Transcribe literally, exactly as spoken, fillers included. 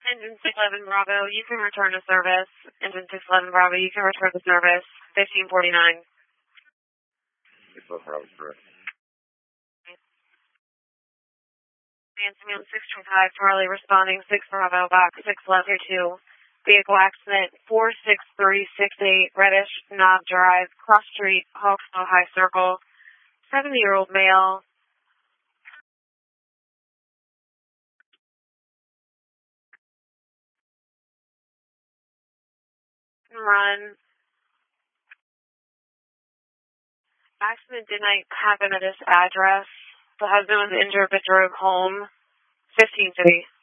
Engine six eleven Bravo, you can return to service. Engine six eleven Bravo, you can return to service. fifteen forty-nine. six eleven Bravo, correct. Anthony six twenty-five, Charlie responding, six Bravo, box six left here two. Vehicle accident, four six three six eight, Reddish, Knob Drive, Cross Street, Hawksville High Circle. seventy-year-old male. Run. Accident did not happen at this address. The husband was injured but drove home. fifteen city.